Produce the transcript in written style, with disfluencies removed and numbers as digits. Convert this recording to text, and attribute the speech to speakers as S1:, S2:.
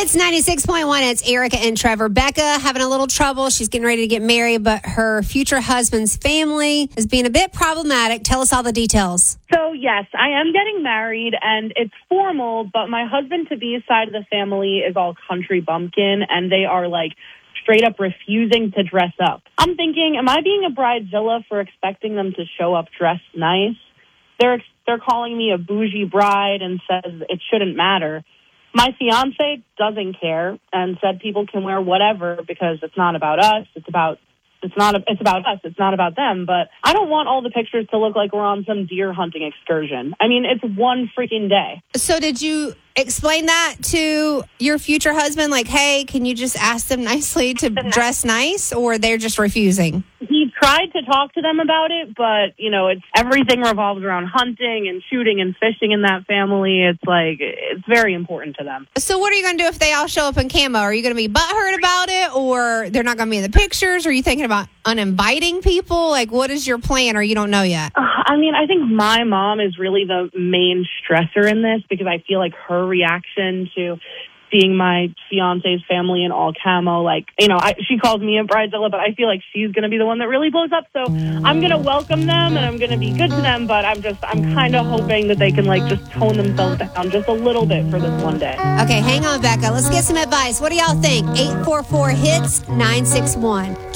S1: It's 96.1. It's Erica and Trevor. Becca having a little trouble. She's getting ready to get married, but her future husband's family is being a bit problematic. Tell us all the details.
S2: So, yes, I am getting married, and it's formal, but my husband-to-be's side of the family is all country bumpkin, and they are, straight up refusing to dress up. I'm thinking, am I being a bridezilla for expecting them to show up dressed nice? They're calling me a bougie bride and says it shouldn't matter. My fiance doesn't care and said people can wear whatever because it's not about us. It's about us. It's not about them. But I don't want all the pictures to look like we're on some deer hunting excursion. I mean, it's one freaking day.
S1: So did you explain that to your future husband? Like, hey, can you just ask them nicely to dress nice, or they're just refusing?
S2: He tried to talk to them about it, but, it's everything revolves around hunting and shooting and fishing in that family. It's very important to them.
S1: So what are you going to do if they all show up in camo? Are you going to be butthurt about it, or they're not going to be in the pictures? Are you thinking about uninviting people? What is your plan, or you don't know yet?
S2: I think my mom is really the main stressor in this because I feel like her reaction to seeing my fiance's family in all camo, she calls me a bridezilla, but I feel like she's going to be the one that really blows up. So I'm going to welcome them and I'm going to be good to them, but I'm kind of hoping that they can just tone themselves down just a little bit for this one day.
S1: Okay, hang on, Becca. Let's get some advice. What do y'all think? 844-HITS-961.